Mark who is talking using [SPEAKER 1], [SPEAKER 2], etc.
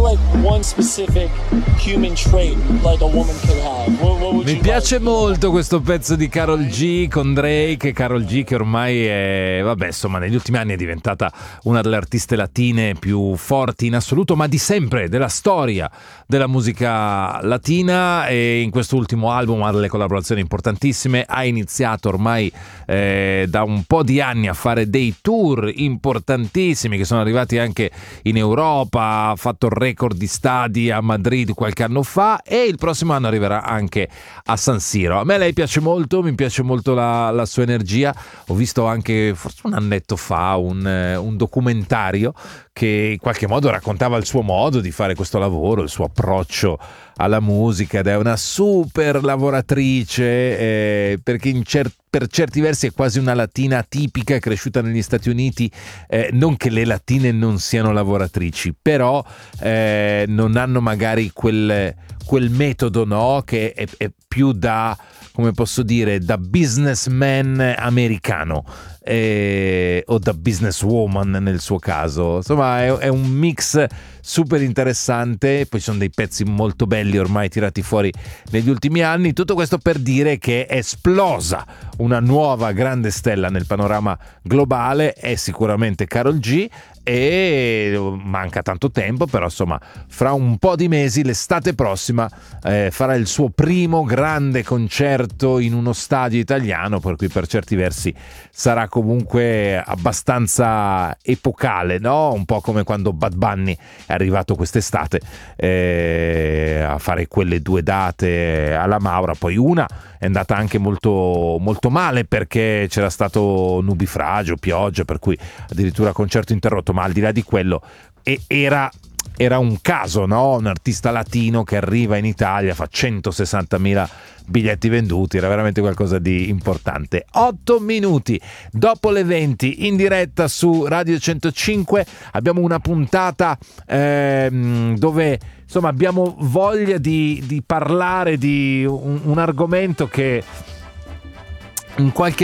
[SPEAKER 1] like one specific human trait like a woman could have? What would
[SPEAKER 2] Mi piace molto questo pezzo di Karol G con Drake. Karol G che ormai è, vabbè, insomma, negli ultimi anni è diventata una delle artiste latine più forti in assoluto, ma di sempre, della storia della musica latina, e in questo ultimo album ha delle collaborazioni importantissime. Ha iniziato ormai da un po' di anni a fare dei tour importantissimi che sono arrivati anche in Europa. Ha fatto il record di stadi a Madrid qualche anno fa e il prossimo anno arriverà anche a San Siro. A me lei piace molto, mi piace molto la sua energia. Ho visto anche forse un annetto fa un documentario che in qualche modo raccontava il suo modo di fare questo lavoro, il suo approccio alla musica, ed è una super lavoratrice, perché per certi versi è quasi una latina tipica cresciuta negli Stati Uniti. Non che le latine non siano lavoratrici, però non hanno magari quel metodo, no? Che è più da, come posso dire, da businessman americano, o da businesswoman nel suo caso. Insomma, è un mix super interessante. Poi sono dei pezzi molto belli ormai tirati fuori negli ultimi anni. Tutto questo per dire che è esplosa una nuova grande stella nel panorama globale. È sicuramente Karol G, e manca tanto tempo, però insomma fra un po' di mesi, l'estate prossima, farà il suo primo grande concerto in uno stadio italiano, per cui per certi versi sarà comunque abbastanza epocale, no? Un po' come quando Bad Bunny è arrivato quest'estate a fare quelle 2 date alla Maura. Poi una è andata anche molto, molto male perché c'era stato nubifragio, pioggia, per cui addirittura concerto interrotto. Ma al di là di quello era un caso, no? Un artista latino che arriva in Italia, fa 160.000 biglietti venduti, era veramente qualcosa di importante. 8 minuti dopo le 20 in diretta su Radio 105 abbiamo una puntata dove insomma abbiamo voglia di parlare di un argomento che in qualche